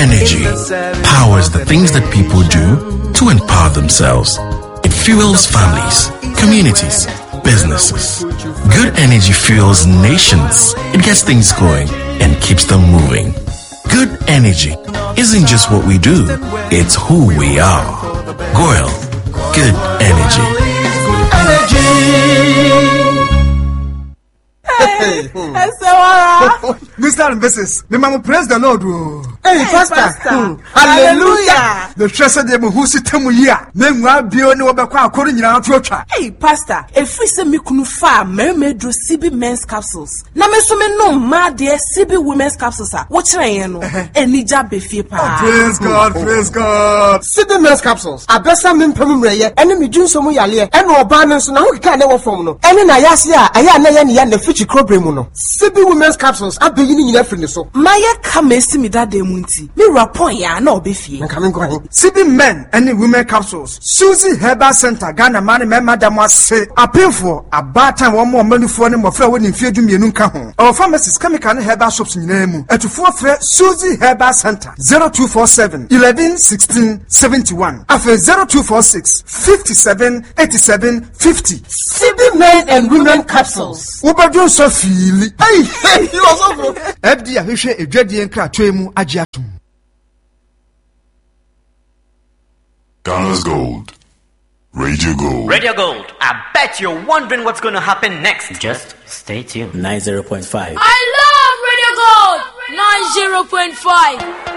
Energy powers the things that people do to empower themselves. It fuels families, communities, businesses. Good energy fuels nations. It gets things going and keeps them moving. Good energy isn't just what we do, it's who we are. Goil, good energy. Mr. and Mrs. The Mama praise the Lord. Hey, Pastor. Hallelujah. The treasure de who sit him here. Name will be on your back according to our future. Hey, Pastor, if we say me kunu fa mermaid do CB men's capsules. Na me so me no ma de CB women's capsules. What you know? Enija befi pa. Praise God, praise God. CB men's capsules. Abesa me mpem reye. Ene me dun so mu yale. Ene oba no so na ho kika na wo fom no. Ene na yase a aya na ye ne ya na fichi krobremu no. CB women's capsules abeyi ni nyina firi so. Maya kamesi mi da de munti. Me rapon ya na obefie. CB men and women capsules. Susie Herbal Center Ghana man madam was say apefo abata wo mo manufo ne mofra woni mfie du mienu nka ho. Our pharmacies chemical herbal shops nyina mu. Etufo frɛ Susie Herbal Center 0247 11 16 71. Afa 0246 57 87 50. CB men and women capsules. Ubadun so feel. Hey, you also. Ebdi ahwehwe edwadie nkra twemu agye atum. Ghana's Gold. Radio Gold. Radio Gold. I bet you're wondering what's going to happen next. Just stay tuned. 90.5. I love Radio Gold. 90.5.